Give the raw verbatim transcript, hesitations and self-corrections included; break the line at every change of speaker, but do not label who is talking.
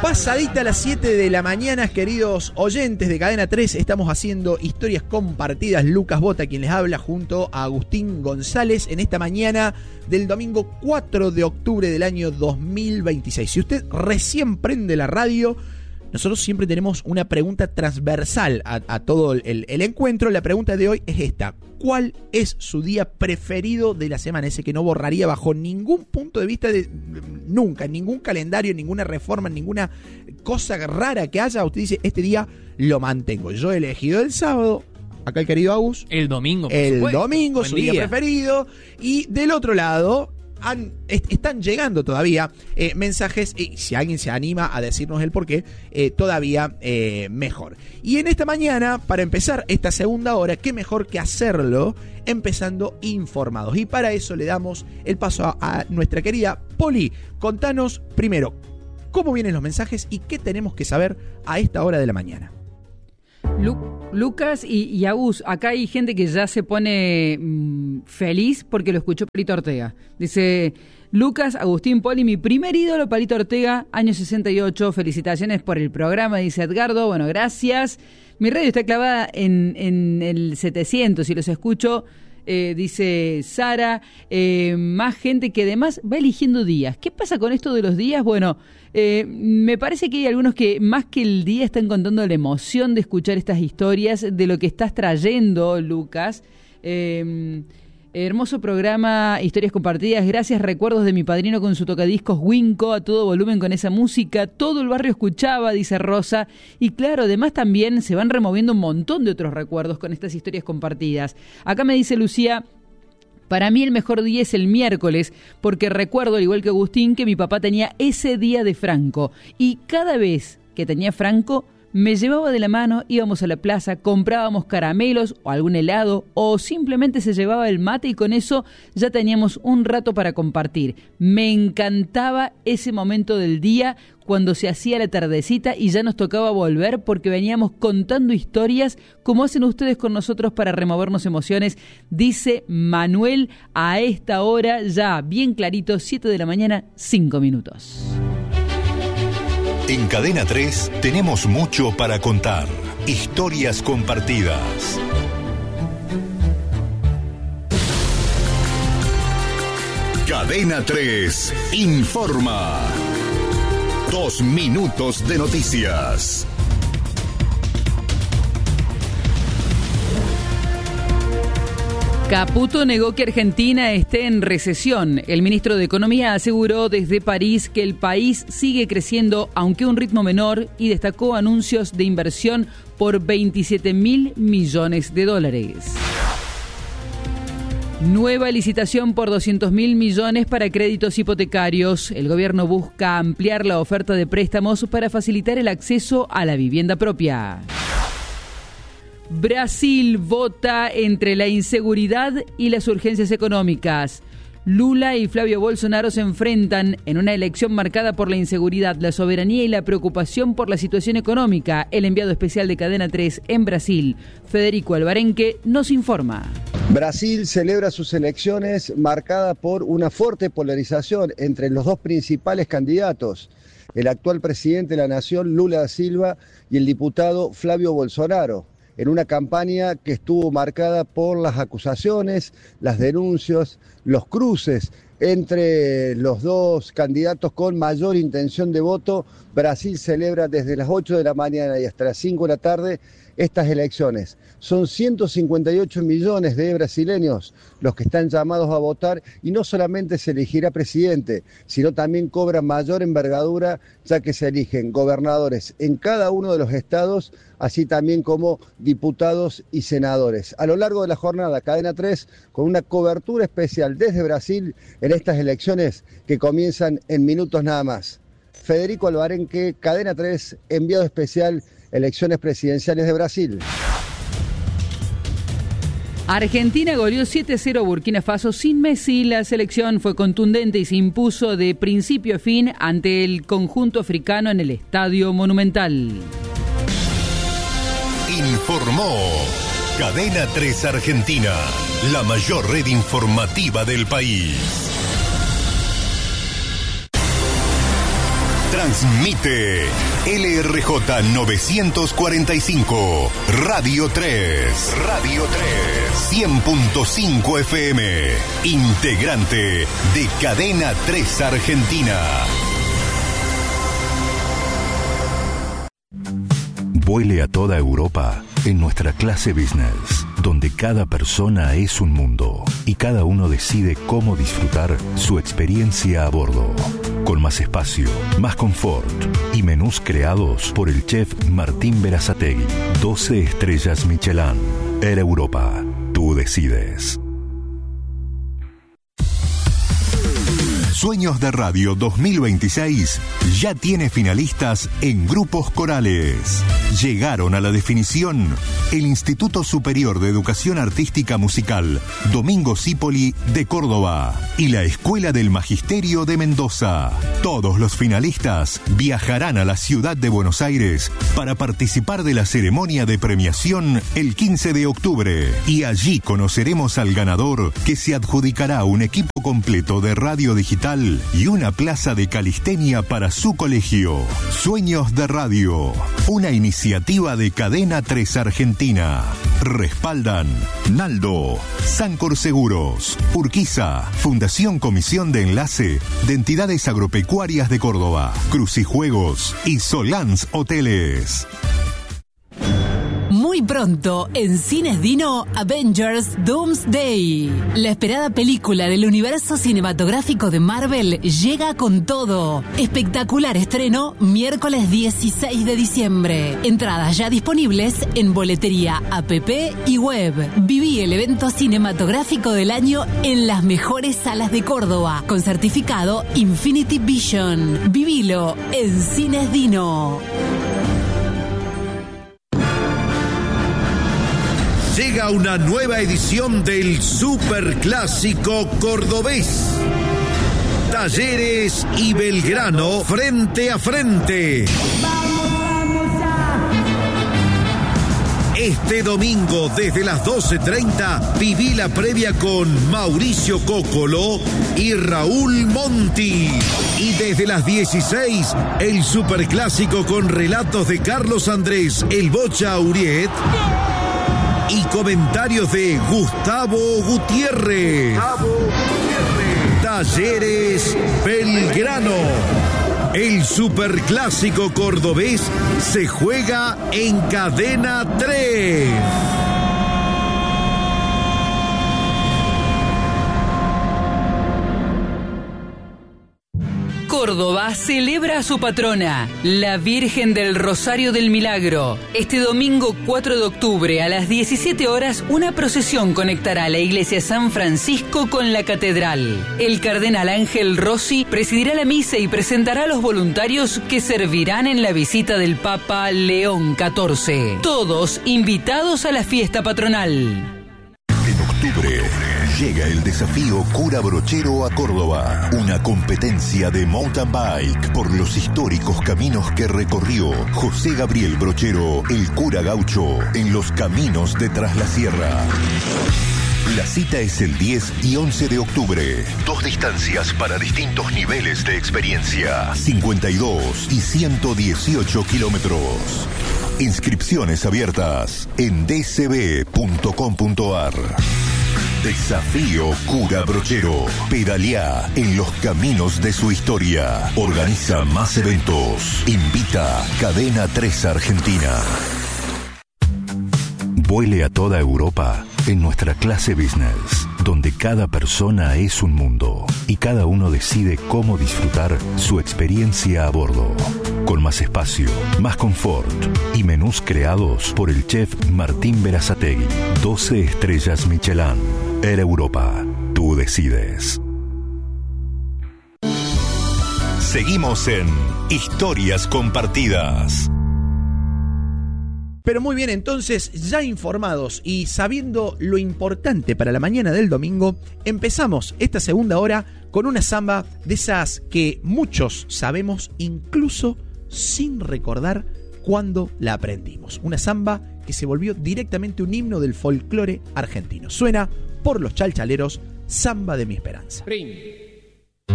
Pasadita a las siete de la mañana, queridos oyentes de Cadena tres, estamos haciendo historias compartidas. Lucas Bota, quien les habla, junto a Agustín González, en esta mañana del domingo cuatro de octubre del año dos mil veintiséis. Si usted recién prende la radio, nosotros siempre tenemos una pregunta transversal a, a todo el, el encuentro. La pregunta de hoy es esta: ¿cuál es su día preferido de la semana? Ese que no borraría bajo ningún punto de vista, de, nunca, en ningún calendario, ninguna reforma, ninguna cosa rara que haya. Usted dice, este día lo mantengo. Yo he elegido el sábado. Acá el querido Agus.
El domingo, por
El
supuesto.
domingo,
Buen
su día. día preferido. Y del otro lado, han, est- están llegando todavía eh, mensajes, y si alguien se anima a decirnos el porqué, eh, todavía eh, mejor. Y en esta mañana, para empezar esta segunda hora, qué mejor que hacerlo empezando informados. Y para eso le damos el paso a, a nuestra querida Poli. Contanos primero cómo vienen los mensajes y qué tenemos que saber a esta hora de la mañana.
Lu- Lucas y, y Agus, acá hay gente que ya se pone mmm, feliz porque lo escuchó Palito Ortega. Dice: Lucas, Agustín, Poli, mi primer ídolo, Palito Ortega, año sesenta y ocho. Felicitaciones por el programa, dice Edgardo. Bueno, gracias. Mi radio está clavada en, en el setecientos y los escucho. Eh, dice Sara, eh, más gente que además va eligiendo días. ¿Qué pasa con esto de los días? Bueno, eh, me parece que hay algunos que más que el día están contando la emoción de escuchar estas historias, de lo que estás trayendo, Lucas. Eh, hermoso programa, historias compartidas, gracias, recuerdos de mi padrino con su tocadiscos Winco a todo volumen con esa música, todo el barrio escuchaba, dice Rosa, y claro, además también se van removiendo un montón de otros recuerdos con estas historias compartidas. Acá me dice Lucía: para mí el mejor día es el miércoles, porque recuerdo, al igual que Agustín, que mi papá tenía ese día de Franco, y cada vez que tenía Franco, me llevaba de la mano, íbamos a la plaza, comprábamos caramelos o algún helado, o simplemente se llevaba el mate y con eso ya teníamos un rato para compartir. Me encantaba ese momento del día cuando se hacía la tardecita y ya nos tocaba volver porque veníamos contando historias como hacen ustedes con nosotros para removernos emociones, dice Manuel a esta hora, ya bien clarito, siete de la mañana, cinco minutos.
En Cadena tres tenemos mucho para contar. Historias compartidas. Cadena tres informa. Dos minutos de noticias.
Caputo negó que Argentina esté en recesión. El ministro de Economía aseguró desde París que el país sigue creciendo, aunque a un ritmo menor, y destacó anuncios de inversión por veintisiete mil millones de dólares. Nueva licitación por doscientos mil millones para créditos hipotecarios. El gobierno busca ampliar la oferta de préstamos para facilitar el acceso a la vivienda propia. Brasil vota entre la inseguridad y las urgencias económicas. Lula y Flavio Bolsonaro se enfrentan en una elección marcada por la inseguridad, la soberanía y la preocupación por la situación económica. El enviado especial de Cadena tres en Brasil, Federico Alvarenque, nos informa.
Brasil celebra sus elecciones marcada por una fuerte polarización entre los dos principales candidatos, el actual presidente de la nación, Lula da Silva, y el diputado Flavio Bolsonaro, en una campaña que estuvo marcada por las acusaciones, las denuncias, los cruces entre los dos candidatos con mayor intención de voto. Brasil celebra desde las ocho de la mañana y hasta las cinco de la tarde estas elecciones. Son ciento cincuenta y ocho millones de brasileños los que están llamados a votar, y no solamente se elegirá presidente, sino también cobra mayor envergadura, ya que se eligen gobernadores en cada uno de los estados, así también como diputados y senadores. A lo largo de la jornada, Cadena tres, con una cobertura especial desde Brasil en estas elecciones que comienzan en minutos nada más. Federico Alvarenque, Cadena tres, enviado especial, elecciones presidenciales de Brasil.
Argentina goleó siete a cero a Burkina Faso sin Messi. La selección fue contundente y se impuso de principio a fin ante el conjunto africano en el Estadio Monumental.
Informó Cadena tres Argentina, la mayor red informativa del país. Transmite L R J novecientos cuarenta y cinco, Radio tres. Radio tres. cien punto cinco F M. Integrante de Cadena tres Argentina. Vuele a toda Europa en nuestra clase business, donde cada persona es un mundo y cada uno decide cómo disfrutar su experiencia a bordo. Con más espacio, más confort y menús creados por el chef Martín Berazategui. doce estrellas Michelin. Air Europa. Tú decides. Sueños de Radio dos mil veintiséis ya tiene finalistas en grupos corales. Llegaron a la definición el Instituto Superior de Educación Artística Musical Domingo Cipolli de Córdoba y la Escuela del Magisterio de Mendoza. Todos los finalistas viajarán a la ciudad de Buenos Aires para participar de la ceremonia de premiación el quince de octubre. Y allí conoceremos al ganador, que se adjudicará un equipo completo de radio digital y una plaza de calistenia para su colegio. Sueños de Radio, una iniciativa de Cadena tres Argentina. Respaldan Naldo, Sancor Seguros, Urquiza, Fundación Comisión de Enlace de Entidades Agropecuarias de Córdoba, Crucijuegos y Solans Hoteles.
Muy pronto, en Cines Dino, Avengers Doomsday. La esperada película del universo cinematográfico de Marvel llega con todo. Espectacular estreno, miércoles dieciséis de diciembre. Entradas ya disponibles en boletería, app y web. Viví el evento cinematográfico del año en las mejores salas de Córdoba, con certificado Infinity Vision. Vivilo en Cines Dino.
Llega una nueva edición del Superclásico Cordobés. Talleres y Belgrano frente a frente. Este domingo desde las doce treinta viví la previa con Mauricio Cóccolo y Raúl Monti. Y desde las dieciséis el Superclásico con relatos de Carlos Andrés El Bocha Uriet y comentarios de Gustavo Gutiérrez. Gustavo Gutiérrez. Talleres Belgrano. El Superclásico Cordobés se juega en Cadena tres.
Córdoba celebra a su patrona, la Virgen del Rosario del Milagro. Este domingo cuatro de octubre a las diecisiete horas, una procesión conectará la iglesia San Francisco con la catedral. El cardenal Ángel Rossi presidirá la misa y presentará a los voluntarios que servirán en la visita del Papa León catorce. Todos invitados a la fiesta patronal.
En octubre llega el desafío Cura Brochero a Córdoba, una competencia de mountain bike por los históricos caminos que recorrió José Gabriel Brochero, el cura gaucho, en los caminos de Tras la Sierra. La cita es el diez y once de octubre. Dos distancias para distintos niveles de experiencia. cincuenta y dos y ciento dieciocho kilómetros. Inscripciones abiertas en d c b punto com punto a r. Desafío Cura Brochero. Pedalea en los caminos de su historia. Organiza más eventos. Invita Cadena tres Argentina. Vuele a toda Europa en nuestra clase business, donde cada persona es un mundo y cada uno decide cómo disfrutar su experiencia a bordo. Con más espacio, más confort y menús creados por el chef Martín Berazategui. doce estrellas Michelin. Air Europa. Tú decides. Seguimos en Historias Compartidas.
Pero muy bien, entonces, ya informados y sabiendo lo importante para la mañana del domingo, empezamos esta segunda hora con una samba de esas que muchos sabemos, incluso sin recordar cuándo la aprendimos. Una samba que se volvió directamente un himno del folclore argentino. Suena por los chalchaleros, Samba de mi Esperanza.
Ring.